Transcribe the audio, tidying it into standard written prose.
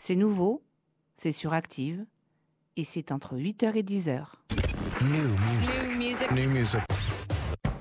C'est nouveau, c'est sur Active et c'est entre 8h et 10h. New music.